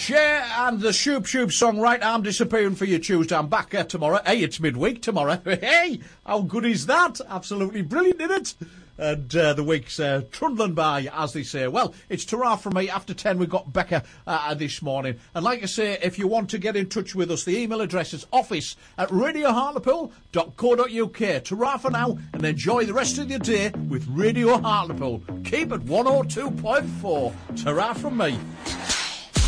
Cher and the Shoop Shoop song, Right Arm Disappearing for You Tuesday. I'm back tomorrow. Hey, it's midweek tomorrow. Hey, how good is that? Absolutely brilliant, isn't it? And the week's trundling by, as they say. Well, it's ta-ra from me. After 10, we've got Becca this morning. And like I say, if you want to get in touch with us, the email address is office@radiohartlepool.co.uk. Ta-ra for now, and enjoy the rest of your day with Radio Hartlepool. Keep it 102.4. Ta-ra from me.